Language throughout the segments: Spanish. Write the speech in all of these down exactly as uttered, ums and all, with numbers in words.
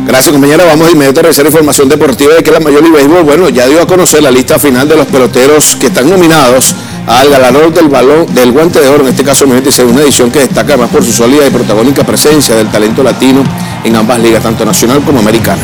Gracias, compañera. Vamos de inmediato a revisar información deportiva de que la Major League Baseball, bueno, ya dio a conocer la lista final de los peloteros que están nominados al ganador del balón del guante de oro, en este caso dos mil veintiséis, una edición que destaca además por su sólida y protagónica presencia del talento latino en ambas ligas, tanto nacional como americana.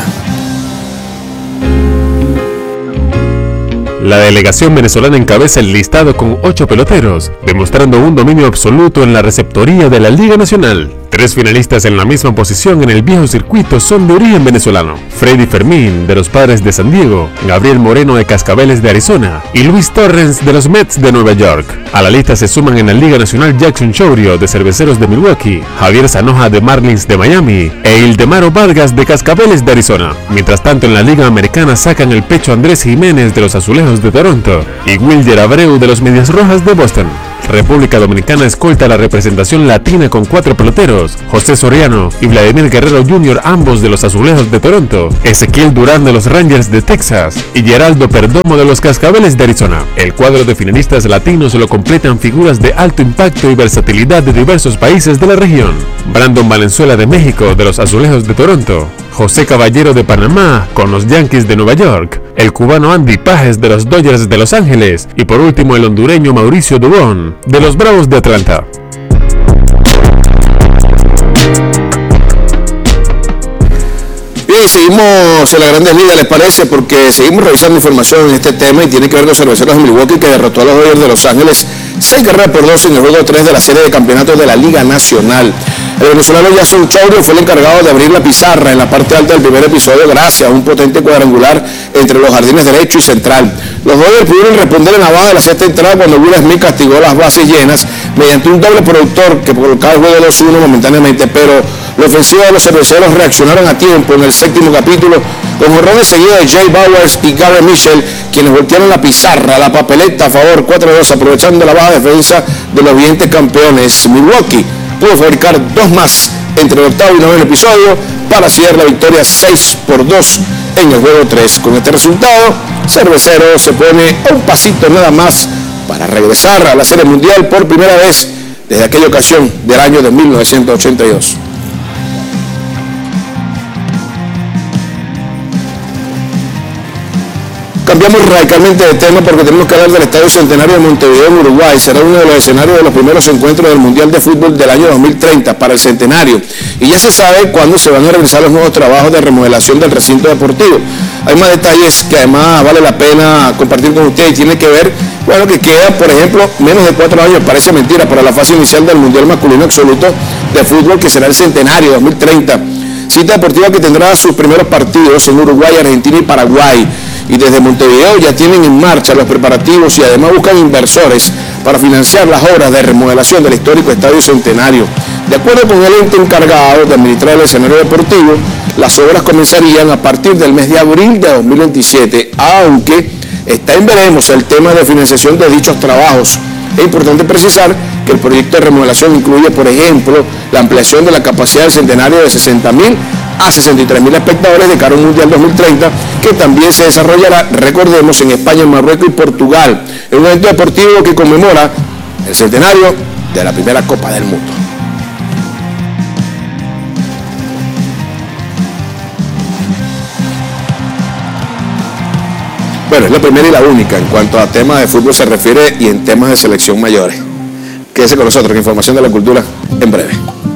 La delegación venezolana encabeza el listado con ocho peloteros, demostrando un dominio absoluto en la receptoría de la Liga Nacional. Tres finalistas en la misma posición en el viejo circuito son de origen venezolano: Freddy Fermín, de los Padres de San Diego, Gabriel Moreno, de Cascabeles de Arizona, y Luis Torrens, de los Mets de Nueva York. A la lista se suman en la Liga Nacional Jackson Chourio, de Cerveceros de Milwaukee, Javier Zanoja, de Marlins de Miami, e Ildemaro Vargas, de Cascabeles de Arizona. Mientras tanto, en la Liga Americana sacan el pecho Andrés Jiménez, de los Azulejos de Toronto, y Wilder Abreu, de los Medias Rojas de Boston. República Dominicana escolta la representación latina con cuatro peloteros: José Soriano y Vladimir Guerrero junior, ambos de los Azulejos de Toronto, Ezequiel Durán, de los Rangers de Texas, y Geraldo Perdomo, de los Cascabeles de Arizona. El cuadro de finalistas latinos lo completan figuras de alto impacto y versatilidad de diversos países de la región: Brandon Valenzuela, de México, de los Azulejos de Toronto; José Caballero, de Panamá, con los Yankees de Nueva York; el cubano Andy Pajes, de los Dodgers de Los Ángeles; y por último el hondureño Mauricio Dubón, de los Bravos de Atlanta. Bien, seguimos en la Grandes Ligas, ¿les parece? Porque seguimos revisando información en este tema y tiene que ver con Cerveceros de Milwaukee, que derrotó a los Dodgers de Los Ángeles seis carreras por dos en el juego tres de la serie de campeonatos de la Liga Nacional. El venezolano Jackson Chourio fue el encargado de abrir la pizarra en la parte alta del primer episodio gracias a un potente cuadrangular entre los jardines derecho y central. Los Dodgers pudieron responder en la baja de la sexta entrada cuando Will Smith castigó las bases llenas mediante un doble productor que colocaba el juego dos uno momentáneamente, pero la ofensiva de los cerveceros reaccionaron a tiempo en el séptimo capítulo con jonrones seguidos de Jay Bowers y Gary Mitchell, quienes voltearon la pizarra, la papeleta a favor cuatro dos, aprovechando la baja defensa de los vigentes campeones. Milwaukee pudo fabricar dos más entre el octavo y noveno episodio para sellar la victoria seis por dos en el juego tres. Con este resultado, Cervecero se pone a un pasito nada más para regresar a la Serie Mundial por primera vez desde aquella ocasión del año de mil novecientos ochenta y dos. Cambiamos radicalmente de tema porque tenemos que hablar del Estadio Centenario de Montevideo en Uruguay. Será uno de los escenarios de los primeros encuentros del Mundial de Fútbol del año dos mil treinta para el Centenario. Y ya se sabe cuándo se van a realizar los nuevos trabajos de remodelación del recinto deportivo. Hay más detalles que además vale la pena compartir con ustedes y tiene que ver, bueno, que queda, por ejemplo, menos de cuatro años, parece mentira, para la fase inicial del Mundial Masculino Absoluto de Fútbol, que será el Centenario dos mil treinta. Cita deportiva que tendrá sus primeros partidos en Uruguay, Argentina y Paraguay. Y desde Montevideo ya tienen en marcha los preparativos y además buscan inversores para financiar las obras de remodelación del histórico Estadio Centenario. De acuerdo con el ente encargado de administrar el escenario deportivo, las obras comenzarían a partir del mes de abril de dos mil veintisiete, aunque está en veremos el tema de financiación de dichos trabajos. Es importante precisar que el proyecto de remodelación incluye, por ejemplo, la ampliación de la capacidad del Centenario de sesenta mil a sesenta y tres mil espectadores de cara a un Mundial dos mil treinta, que también se desarrollará, recordemos, en España, Marruecos y Portugal, en un evento deportivo que conmemora el centenario de la primera Copa del Mundo. Bueno, es la primera y la única en cuanto a temas de fútbol se refiere y en temas de selección mayores. Quédese con nosotros, que información de la cultura en breve.